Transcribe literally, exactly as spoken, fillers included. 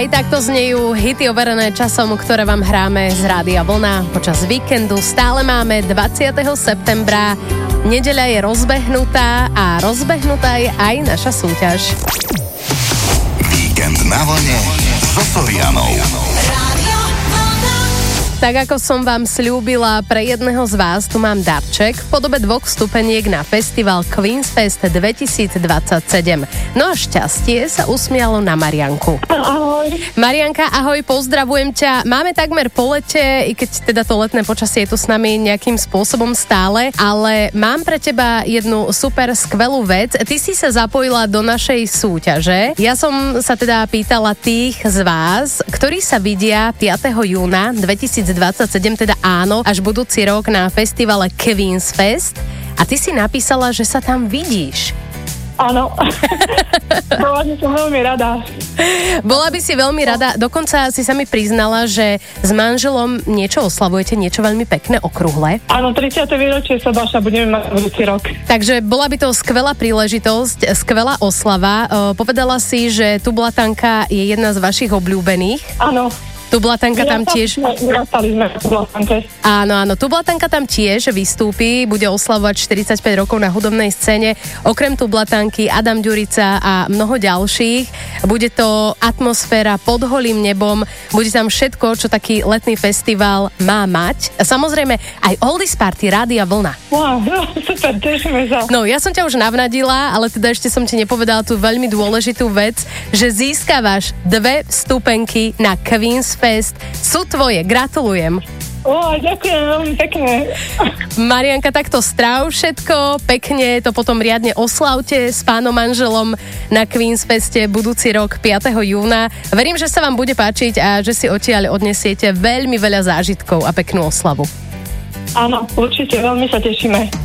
Aj takto znejú hity overené časom, ktoré vám hráme z Rádia Vlna počas víkendu. Stále máme dvadsiateho septembra. Nedeľa je rozbehnutá a rozbehnutá je aj naša súťaž. Víkend na vlne so Sorianou. Tak ako som vám sľúbila, pre jedného z vás tu mám darček v podobe dvoch vstupeniek na festival Queensfest dvetisícdvadsaťsedem. No a šťastie sa usmialo na Marianku. Ahoj. Marianka, ahoj, pozdravujem ťa. Máme takmer po lete, i keď teda to letné počasie je tu s nami nejakým spôsobom stále, ale mám pre teba jednu super skvelú vec. Ty si sa zapojila do našej súťaže. Ja som sa teda pýtala tých z vás, ktorí sa vidia piateho júna dvetisícdvadsaťsedem, teda áno, až budúci rok na festivale Queensfest. A ty si napísala, že sa tam vidíš. Áno. Bola by som veľmi rada. Bola by si veľmi rada. Dokonca si sa mi priznala, že s manželom niečo oslavujete, niečo veľmi pekné, okrúhle. Áno, tridsiate výročie sobáša budeme mať budúci rok. Takže bola by to skvelá príležitosť, skvelá oslava. Povedala si, že Tublatanka je jedna z vašich obľúbených. Áno. Tublatanka tam tiež... Vyrastali sme v Tublatanke. Áno, áno, Tublatanka tam tiež vystúpi, bude oslavovať štyridsaťpäť rokov na hudobnej scéne. Okrem Tublatanky Adam Ďurica a mnoho ďalších. Bude to atmosféra pod holým nebom, bude tam všetko, čo taký letný festival má mať. A samozrejme aj Oldies Party Rádia Vlna. Wow, super, tešíme sa. No, ja som ťa už navnadila, ale teda ešte som ti nepovedala tú veľmi dôležitú vec, že získavaš dve vstupenky na Queens Fest. Sú tvoje, gratulujem. Ó, ďakujem veľmi pekne. Marianka, takto stráv všetko, pekne to potom riadne oslavte s pánom manželom na Queens Feste budúci rok piateho júna. Verím, že sa vám bude páčiť a že si odtiaľ odnesiete veľmi veľa zážitkov a peknú oslavu. Áno, určite, veľmi sa tešíme.